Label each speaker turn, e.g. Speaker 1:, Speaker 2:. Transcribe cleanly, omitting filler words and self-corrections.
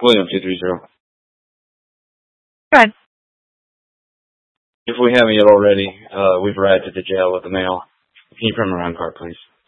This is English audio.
Speaker 1: William 230.
Speaker 2: Go ahead.
Speaker 1: If we haven't yet already, we've arrived at the jail with the mail. Can you print around card, please?